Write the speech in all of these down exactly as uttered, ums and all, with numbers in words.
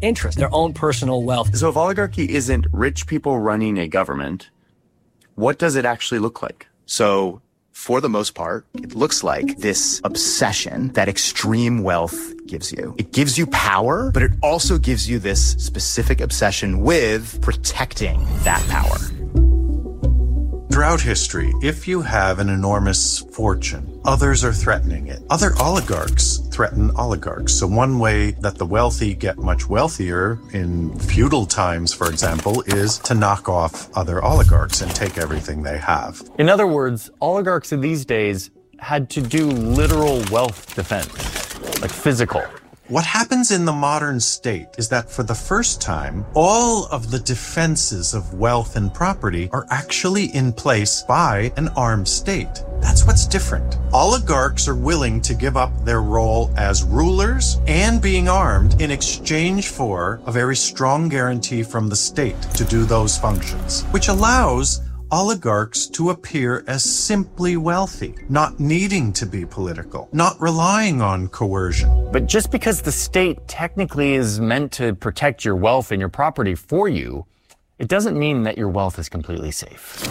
interest, their own personal wealth. So if oligarchy isn't rich people running a government, what does it actually look like? So for the most part, it looks like this obsession that extreme wealth gives you. It gives you power, but it also gives you this specific obsession with protecting that power. Throughout history, if you have an enormous fortune, others are threatening it. Other oligarchs threaten oligarchs. So one way that the wealthy get much wealthier in feudal times, for example, is to knock off other oligarchs and take everything they have. In other words, oligarchs in these days had to do literal wealth defense, like physical. What happens in the modern state is that for the first time, all of the defenses of wealth and property are actually in place by an armed state. That's what's different. Oligarchs are willing to give up their role as rulers and being armed in exchange for a very strong guarantee from the state to do those functions, which allows oligarchs to appear as simply wealthy, not needing to be political, not relying on coercion. But just because the state technically is meant to protect your wealth and your property for you, it doesn't mean that your wealth is completely safe.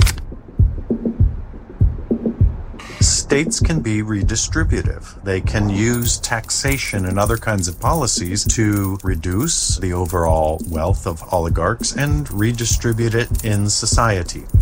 States can be redistributive. They can use taxation and other kinds of policies to reduce the overall wealth of oligarchs and redistribute it in society.